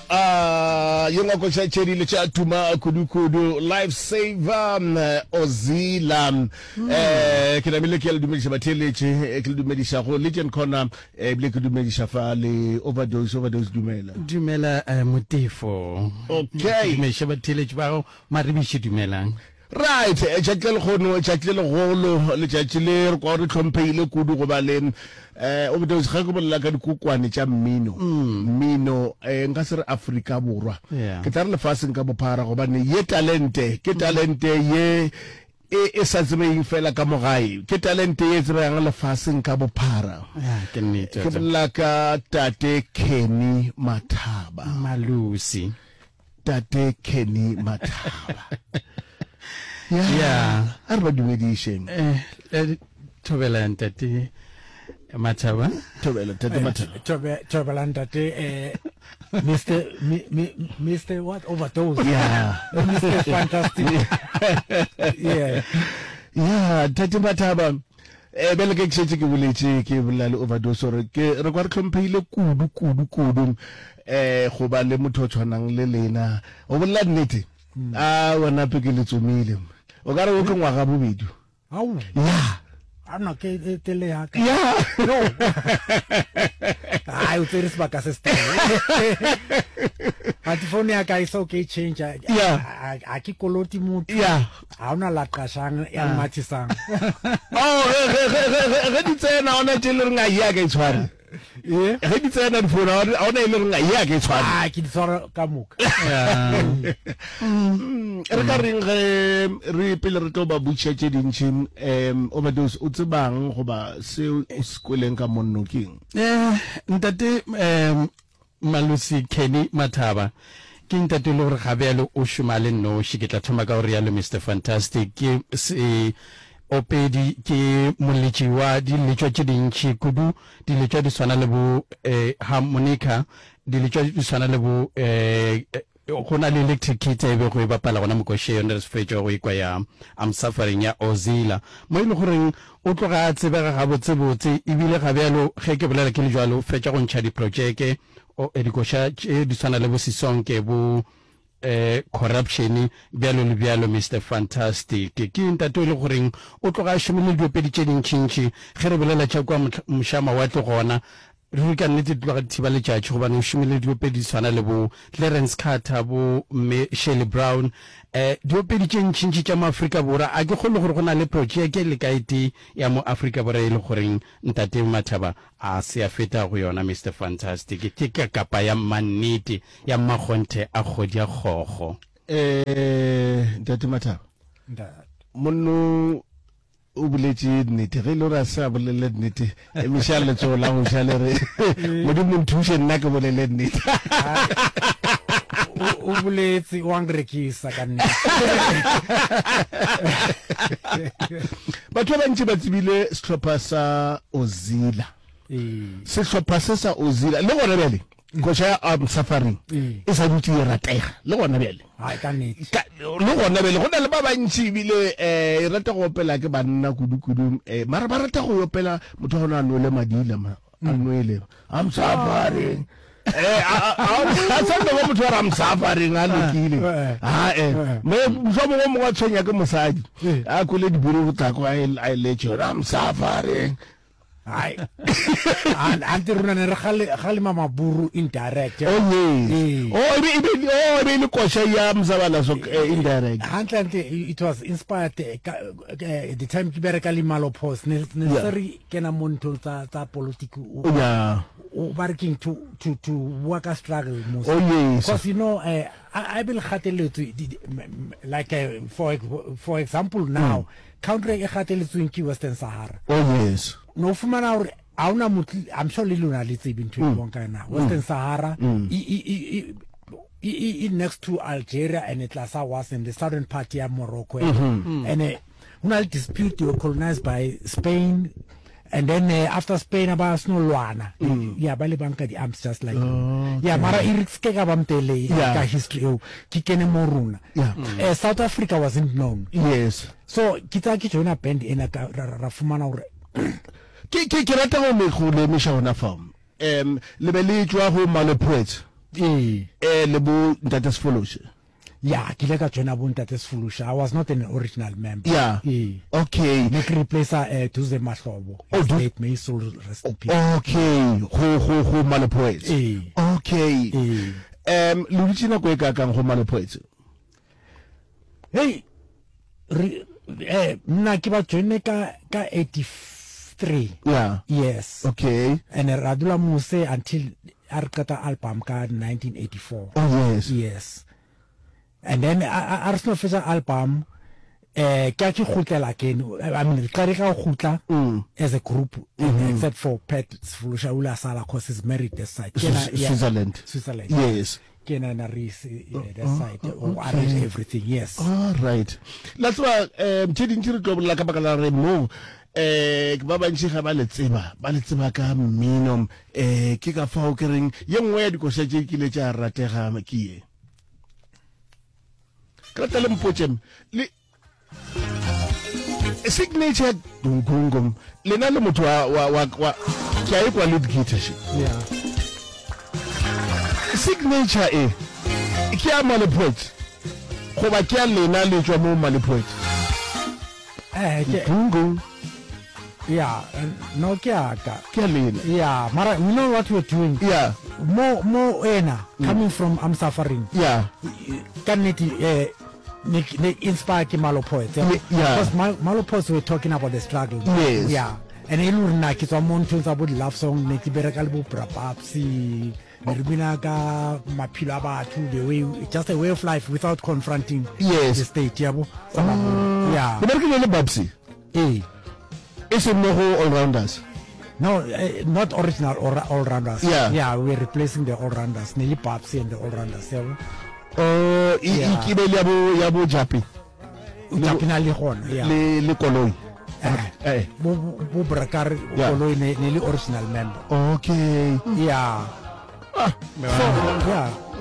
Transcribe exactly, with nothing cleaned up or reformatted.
Ah, yonga ko cha cheri le cha tuma kudu kudu life saver Ozila eh kina mile ke le dumedisha batele che ke le dumedisha go legend corner eh bile ke dumedisha fa le overdose overdose dumela dumela motefo okay me sheba tele ba maribishi dumelang right cha tle gono cha tle golo le cha tle re go re tlhompheile kudu go ba le eh overdose ga go bolla ka dikukwane tša mmino mmino eh nka se re Afrika borwa ke tla re lefaseng ka bophara go bane ye talente ke talente ye e sa tsebeng fela ka mogae ke talente ye tsebang lefaseng ka bophara ke nnete ke bolla ka Tate Kenny Mathaba Malusi Tate Kenny Mathaba yeah arba dumedishe eh thobela Tate Mathaba thobela Tate Mathaba thobela Tate eh Mister Mister what overdose yeah Mister Fantastic yeah yeah Tate Mathaba eh bele ke tshetse ke boletse ke bolale overdose re ke re kwa re tlhompheile kudu kudu kudu eh go ba le motho tshwanang le lena o bolla nnete a wena pe ke le tsomile o ka re o ke ngwaga bobedi au yeah ana ke tele ya ka yeah no ai uteris ba ka se stay at phone ya ka iso ke change yeah a ke koloti motho yeah ha ona la qashang ya mathisang oh re di tsena ona tele re nga ya ke tshware eh re di tsena di phone ona ile re nga ya ke tshware ah ke di tsara ka muka re ka reng re pele re tlo ba butša tše dintšhi um overdose o tsebang goba seo o se kweleng ka monnoking eh ntate um Malusi Kenny Mathaba ke ntate le gore gabelo o shumale no shi ke tla thoma ka gore ya le Mister Fantastic ke se opedi ke molitši wa diletšwa tše dintšhi kudu diletšwa di swana le bo eh harmonica diletšwa di swana le bo eh go na le electric kit e be go e bapala gona mokoshe yone re se fetšwa go ikwa ya I'm suffering ya Ozila mo ile goreng o tloga a tsebega ga botsebotse ebile ga bjalo ge ke bolela ke le jalo fetša go ntšha diprojeke o edikosha tše di swana le bo sisonke bo eh corruption bjalo le bjalo Mister Fantastic ke ntate le goreng o tloga a šomile diopedi tše dintšintši ge re bolela tša kwa mošama wa tlo gona re ka nnete tloga thiba le tšatši gobane o šomile diopedi tshwana le bo Clarence Carter bo Shirley Brown eh diopedi tše ntšintši tša maAfrika borwa a ke kgone gore go na le projeke le kaete ya mo Afrika borwa e le goreng ntate Mathaba a se a feta go yona Mister Fantastic ke ka kapa ya mannete ya magonthe a kgodi a kgogo eh ntate Mathaba monno o buletse nnete ge le ra sa bolele nnete emisa le tsola go sha le re modimo nthuse nna ke bolele nnete o buletse wa ngrekisa ka nne batho ba ntse ba tsibile setlhopha sa Ozila eh setlhopha sa Ozila le gona bele koša I'm suffering e sa dutse e ratega le gona bele ha ka nne le gona bele go na le ba bantši bile eh e rata go opela ke banna kudu-kudu eh mara ba rata go opela motho gona a nwele madila ma a nwele I'm suffering eh a sa no motho wa I'm suffering a lekile ha eh me jo mo mo wa tshwenya ke mosadi a kole di buru ta ko I let you I'm suffering ai ante runa ne re gale gale mama buru indirect oh yes oh ibe ibe oh ibe le kosha ya mzabala so indirect hantlante it was inspired the time ke bereka le malo post ne ne seri kena monto tsa tsa politics yeah working to to to work a struggle most oh yes because you know uh, I, I will gateletswe like uh, for for example now mm. country e gateletsweng ke Western Sahara oh yes no fumana hore a una motho I'm sure le lona le tsebe ntho e bonka na Western Sahara i i next to Algeria and it lasa was in the southern part of Morocco and uh, una dispute they were colonized by Spain and then uh, after Spain about no luana yeah ba le banka di arms just like yeah mara irike ka bamtele ka history o ki kene moruna yeah South Africa wasn't known yes so kita ki joina band ena ka ra fumana hore ke ke ke rata go me go le me shona fam em le be le tswa go Malepoet Eh. eh le bo Ntate Sifoloshi. Yeah, ke ile ka joina bo Ntate Sifoloshi. I was not an original member. Yeah. Eh. Okay. Ne ke replacer eh Tuze Mahlobo. Oh, Du- Late May soul rest in peace. Okay, go go go Malepoets. Eh. Okay. Eh. Um Luchina go ka kang go Malepoets. Hey. Re, eh mna ke ba joine ka ka eighty-three. Yeah. Yes. Okay. And Radula Muse until Arkata album ka nineteen eighty-four. Oh yes. Yes. And then Arsenal Fisher album eh ke a ke khutlela again. I mean re ka khutla Mm. as a group mm-hmm. except for Pat Sifoloshi Ula Sala cause he's married this side. Swiss- Yeah, Switzerland. Switzerland. Yes. Kena na race uh, that side or arrange everything. Yes. All right. That's why um tsheding tshire go la ka baka la re mo eh ba ba ntse ga ba le tseba ba le tseba ka mmino eh ke ka fa o kereng ye nngwe ya dikosa tse ke le tsa ratega makie ka tla le mpotse le signature dungungum le na le motho wa wa wa wa- ke a ikwa lead guitar shi Yeah. signature e ke a Malepoet go ba ke a lena le tswa mo Malepoet Eh ke dungung yeah, uh, no ke aka. ke a lena Yeah, mara you know what we're doing? yeah More more ena coming from I'm suffering. yeah Can it eh ne ne inspire ke Malepoet. Yeah. Because Mal- Malepoet were talking about the struggle. Yes. Yeah. And e luri na ke tswa mo ntho tsa bo di love song ne ke bereka le bo Brapapsi ne re bina ka maphelo a batho the way just a way of life without confronting Yes. the state yabo. Uh, yeah. ke bere ke le Babsi Eh. e se mo go all rounders No, uh, not original or all rounders. Yeah. Yeah, we're replacing the all rounders. Nelly Papsi and the all rounders. Yeah. oh e Yeah. ke be le ya bo ya bo Japi Utapina le gona. Yeah. le le koloi Eh. eh Bo bo brakar Yeah. koloi ne ne le original member. okay Yeah. ah So, yeah.